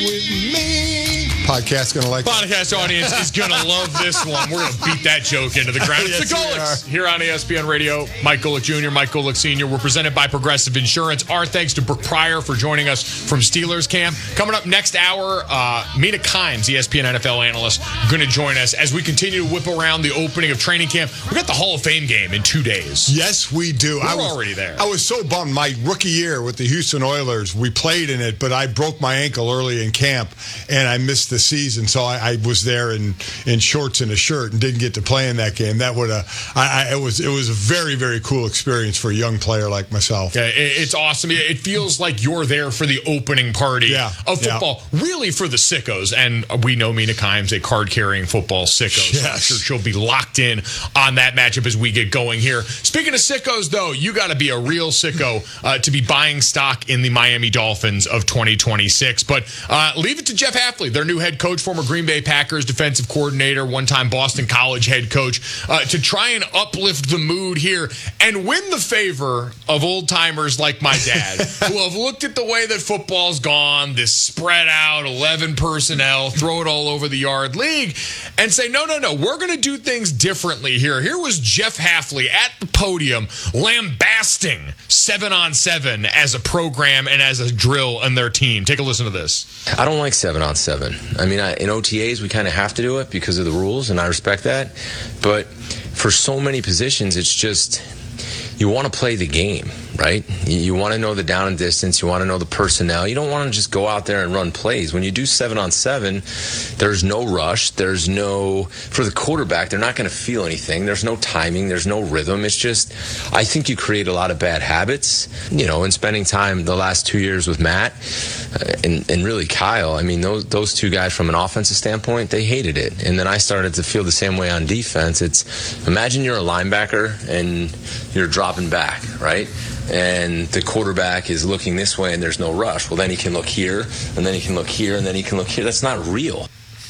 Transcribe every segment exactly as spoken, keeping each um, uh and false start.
with me. Podcast going to like Podcast audience is going to love this one. We're going to beat that joke into the ground. It's Yes, the we Golics are. here on E S P N Radio. Mike Golick Junior, Mike Golick Senior We're presented by Progressive Insurance. Our thanks to Brooke Pryor for joining us from Steelers camp. Coming up next hour, uh, Mina Kimes, E S P N N F L analyst, going to join us as we continue to whip around the opening of training camp. We got the Hall of Fame game in two days. Yes, we do. We're I was already there. I was so bummed. My rookie year with the Houston Oilers, we played in it, but I broke my ankle early in camp, and I missed the season. So I, I was there in, in shorts and a shirt and didn't get to play in that game. That would have. I, I it was it was a very very cool experience for a young player like myself. Yeah, it- it's awesome. It feels like you're there for the opening party Yeah, of yeah. football, really for the sickos. And we know Mina Kimes, a card-carrying football sicko. So I'm Yes. sure she'll be locked in on that matchup as we get going here. Speaking of sickos, though, you got to be a real sicko uh, to be buying stock in the Miami Dolphins of twenty twenty-six. But uh, leave it to Jeff Hafley, their new head coach, former Green Bay Packers defensive coordinator, one-time Boston College head coach, uh, to try and uplift the mood here and win the favor of old-timers like my dad, who have looked at the way that football's gone, this spread out, eleven personnel, throw it all over the yard league, and say, no, no, no, we're going to do things differently here. Here was Jeff Hafley at the podium lambasting seven on seven as a program and as a drill and their team. Take a listen to this. I don't like seven on seven. I mean, I, in O T As, we kind of have to do it because of the rules, and I respect that. But for so many positions, it's just you want to play the game, right? You, you want to know the down and distance. You want to know the personnel. You don't want to just go out there and run plays. When you do seven on seven, there's no rush. There's no, for the quarterback, they're not going to feel anything. There's no timing. There's no rhythm. It's just, I think you create a lot of bad habits. You know, in spending time the last two years with Matt uh, and, and really Kyle, I mean, those, those two guys from an offensive standpoint, they hated it. And then I started to feel the same way on defense. It's, imagine you're a linebacker and you're dropping back, right? And the quarterback is looking this way and there's no rush. Well, then he can look here, and then he can look here, and then he can look here. That's not real.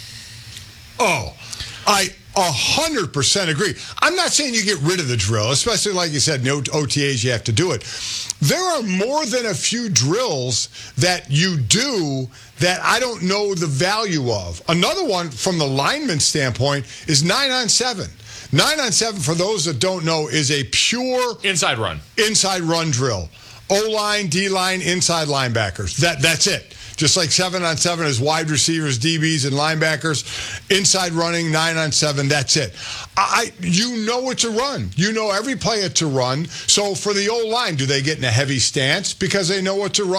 Oh, I a hundred percent agree. I'm not saying you get rid of the drill, especially like you said, no O T As, you have to do it. There are more than a few drills that you do that I don't know the value of. Another one from the lineman standpoint is nine on seven. Nine on seven, for those that don't know, is a pure Inside run. inside run drill. O-line, D-line, inside linebackers. That That's it. Just like seven on seven is wide receivers, D Bs, and linebackers. Inside running, nine on seven, that's it. I, you know it's a run. You know every play it's a run. So for the O-line, do they get in a heavy stance because they know it's a run?